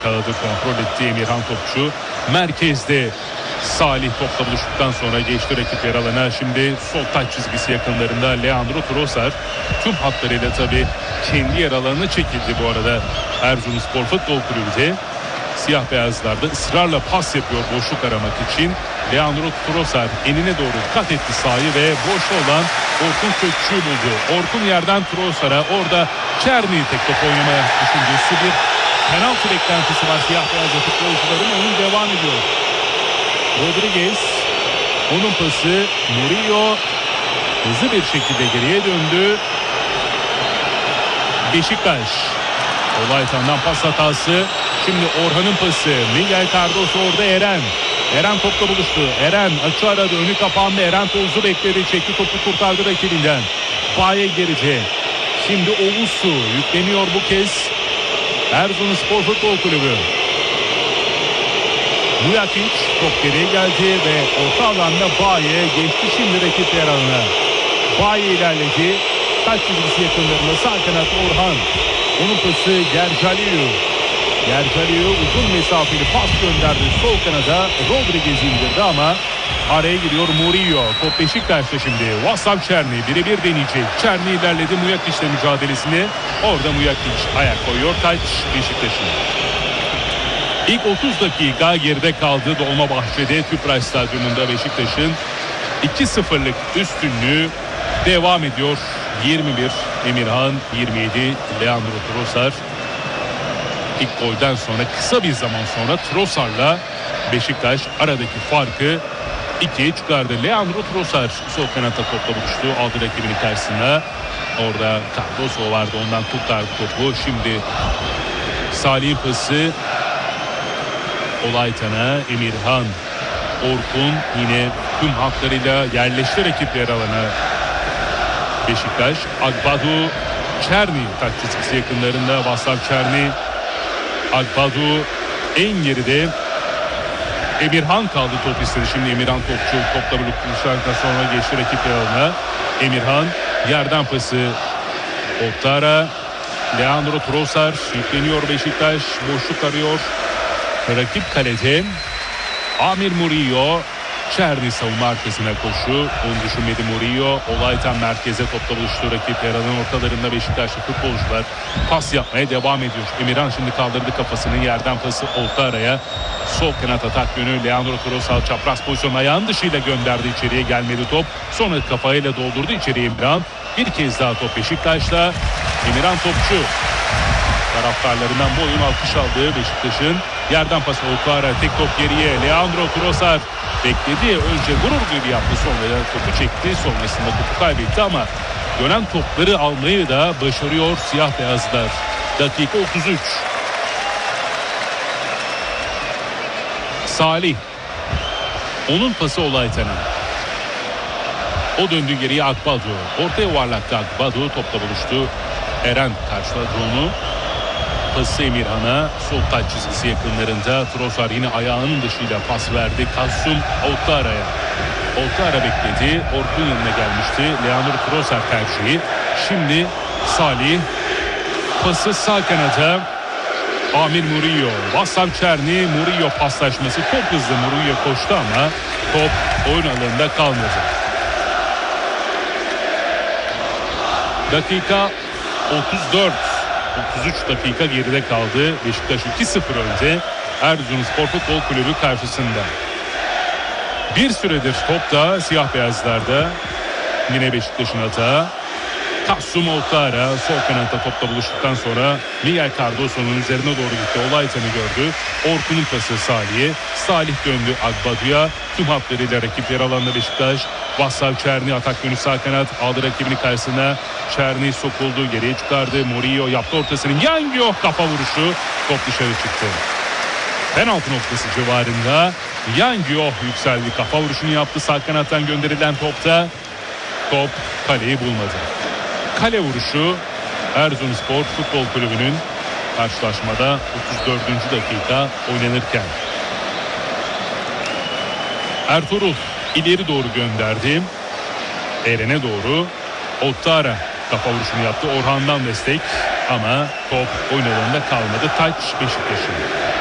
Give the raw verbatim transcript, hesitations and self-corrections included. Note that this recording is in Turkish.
yakaladı, kontrol etti Emirhan Topçu. Merkezde Salih topla buluştuktan sonra geçti rakip yer alana. Şimdi sol taç çizgisi yakınlarında Leandro Trossard tüm hatlarıyla tabii kendi yer alanına çekildi bu arada. Erzurumspor Futbol Kulübü de siyah beyazlarda ısrarla pas yapıyor boşluk aramak için. Leandro Trossard enine doğru kat etti sahayı ve boşta olan Orkun Kökçü'yü buldu. Orkun yerden Trossard'a, orada Çerni tek top oynamaya düşüncesi, bir penaltı beklentisi var siyah beyazlı futbolcuların, onun devam ediyor. Rodriguez, onun pası, Murillo hızlı bir şekilde geriye döndü. Beşiktaş, Olaytan'dan pas hatası. Şimdi Orhan'ın pası, Miguel Cardoso, orada Eren. Eren topla buluştu. Eren açı aradı, önü kapandı. Eren Tozlu bekledi, çekti topu, kurtardı rakibinden. Baye gerici. Şimdi Oğuzsu yükleniyor bu kez. Erzurumspor Futbol Kulübü. Mujakic top geriye geldi ve orta alanda Baye geçti şimdi rakip yer alana. Baye ilerledi. Taç çizgisi yakınlarında sağ kanat Orhan. Onun pası Gercaliu. Gercaliu uzun mesafeli pas gönderdi sol kanada. Rodriguez indirdi ama araya giriyor Murillo. Top Beşiktaş'ta şimdi. Vassal Çerni birebir deneyecek. Çerni ilerledi Mujakic'le mücadelesini. Orada Mujakic ayak koyuyor. Taç Beşiktaş'ın. İlk otuz dakika geride kaldı Dolmabahçe'de Tüpraş Stadyumunda Beşiktaş'ın iki sıfırlık üstünlüğü devam ediyor. yirmi bir Emirhan, yirmi yedi Leandro Trossard. İlk golden sonra kısa bir zaman sonra Trossard'la Beşiktaş aradaki farkı ikiye çıkardı. Leandro Trossard sol kanatta topla buluştu. Aldı rakibini karşısına. Orada Cardoso vardı, ondan kurtardı topu. Şimdi Salih'in pası Olaytan'a, Emirhan. Orkun yine tüm hatlarıyla yerleşti rakip yer alana. Beşiktaş, Agbadu, Çerni taç çizgisi yakınlarında. Vassal Çerni, Agbadu en geride. Emirhan kaldı, top istedi. Şimdi Emirhan Topçu topla buluştuktan sonra geçti rakip yer alana. Emirhan yerden pası Oktara. Leandro Trossard yükleniyor Beşiktaş. Boşluk arıyor. Rakip kalede Amir Murillo. Çerni savunma arkasına koşu. Onu düşünmedi Murillo. Olaytan merkeze topla buluştu. Rakip yer alan ortalarında Beşiktaşlı futbolcular pas yapmaya devam ediyor. Emirhan şimdi kaldırdı kafasını, yerden pası Oltara'ya. Sol kanat atak yönü Leandro Trossard çapraz pozisyon, ayağın dışıyla gönderdi, içeriye gelmedi top. Sonra kafayla doldurdu içeriye Emirhan. Bir kez daha top Beşiktaş'ta. Emirhan Topçu taraftarlarından bu oyun alkış aldı Beşiktaş'ın. Yerden pas Oltara, tek top geriye Leandro Trossard bekledi. Önce vurur gibi yaptı, sonra topu çekti. Sonrasında topu kaybetti ama dönen topları almayı da başarıyor siyah beyazlar. Dakika otuz üç. Salih. Onun pası Olaytan'a. O döndü geriye Akbadu. Ortaya yuvarlaktı Akbadu. Topla buluştu. Eren karşıladı onu. Pası Emirhan'a. Sol taç çizgisi yakınlarında. Trossard yine ayağının dışıyla pas verdi. Kasum Oltara'ya. Oltara bekledi. Orkun yanına gelmişti. Leandro Trossard tercihi. Şimdi Salih. Pası sağ kanada. Amir Murillo. Vassal Çerni. Murillo paslaşması. Çok hızlı Murillo koştu ama top oyun alanında kalmadı. Dakika otuz dört. otuz üç dakika geride kaldı. Beşiktaş iki sıfır önde. Erzurumspor Futbol Kulübü karşısında. Bir süredir top da siyah beyazlarda. Yine Beşiktaş'ın hata. Kasum Oltara sol kanatta topla buluştuktan sonra Miguel Cardoso'nun üzerine doğru gitti. Olaytan'ı gördü. Orkun'un pası Salih'e. Salih döndü Agbadu'ya. Tüm hatlarıyla rakip yer alanda Beşiktaş. Vassal Çerni atak yönü sağ kanat. Aldı rakibini karşısına. Çerni sokuldu. Geriye çıkardı. Murillo yaptı ortasını. Yangio kafa vuruşu. Top dışarı çıktı. Penaltı noktası civarında. Yangio yükseldi. Kafa vuruşunu yaptı. Sağ kanattan gönderilen topta. Top kaleyi bulmadı. Kale vuruşu Erzurumspor Futbol Kulübü'nün karşılaşmada otuz dördüncü dakika oynanırken. Ertuğrul ileri doğru gönderdi. Eren'e doğru. Ottara kafa vuruşunu yaptı. Orhan'dan destek ama top oyun alanında kalmadı. Taç Beşiktaş'ın.